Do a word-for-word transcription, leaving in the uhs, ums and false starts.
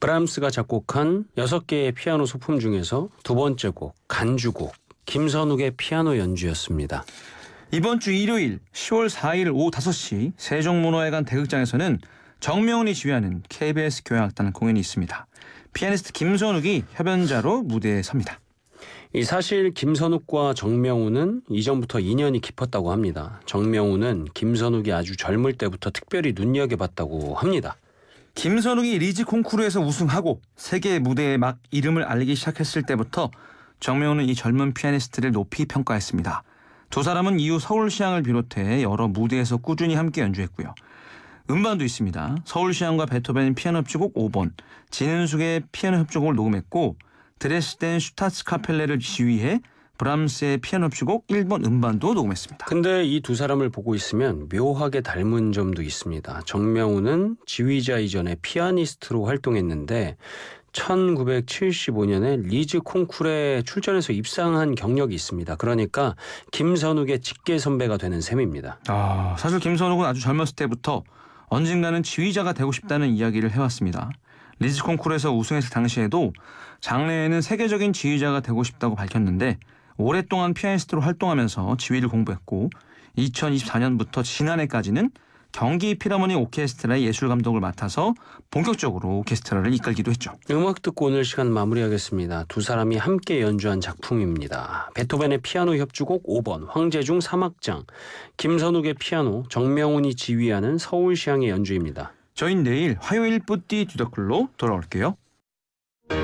브람스가 작곡한 여섯 개의 피아노 소품 중에서 두 번째 곡 간주곡 김선욱의 피아노 연주였습니다. 이번 주 일요일 시월 사일 오후 다섯 시 세종문화회관 대극장에서는 정명훈이 지휘하는 케이비에스 교향악단 공연이 있습니다. 피아니스트 김선욱이 협연자로 무대에 섭니다. 이 사실 김선욱과 정명훈은 이전부터 인연이 깊었다고 합니다. 정명훈은 김선욱이 아주 젊을 때부터 특별히 눈여겨봤다고 합니다. 김선욱이 리즈 콩쿠르에서 우승하고 세계 무대에 막 이름을 알리기 시작했을 때부터 정명훈은 이 젊은 피아니스트를 높이 평가했습니다. 두 사람은 이후 서울시향을 비롯해 여러 무대에서 꾸준히 함께 연주했고요. 음반도 있습니다. 서울시향과 베토벤 피아노 협주곡 오 번, 진은숙의 피아노 협주곡을 녹음했고 드레스덴 슈타츠카펠레를 지휘해 브람스의 피아노 협주곡 일 번 음반도 녹음했습니다. 근데 이 두 사람을 보고 있으면 묘하게 닮은 점도 있습니다. 정명훈은 지휘자 이전에 피아니스트로 활동했는데 천구백칠십오 년에 리즈 콩쿠르에 출전해서 입상한 경력이 있습니다. 그러니까 김선욱의 직계 선배가 되는 셈입니다. 아, 사실 김선욱은 아주 젊었을 때부터 언젠가는 지휘자가 되고 싶다는 이야기를 해왔습니다. 리즈 콩쿠르에서 우승했을 당시에도 장래에는 세계적인 지휘자가 되고 싶다고 밝혔는데 오랫동안 피아니스트로 활동하면서 지휘를 공부했고 이천이십사 년부터 지난해까지는 경기 필하모닉 오케스트라의 예술 감독을 맡아서 본격적으로 오케스트라를 이끌기도 했죠. 음악 듣고 오늘 시간 마무리하겠습니다. 두 사람이 함께 연주한 작품입니다. 베토벤의 피아노 협주곡 오 번, 황제중 삼 악장, 김선욱의 피아노, 정명훈이 지휘하는 서울시향의 연주입니다. 저희는 내일 화요일 뿌띠 뒤더클로 돌아올게요.